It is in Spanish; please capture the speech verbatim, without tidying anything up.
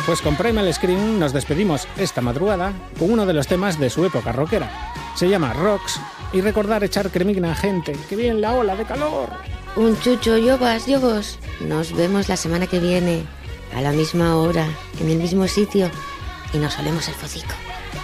Pues con Primal Scream nos despedimos esta madrugada con uno de los temas de su época rockera. Se llama Rocks y recordar echar cremigna, gente, que viene la ola de calor. Un chucho, yobas, yobos. Nos vemos la semana que viene, a la misma hora, en el mismo sitio, y nos olemos el focico.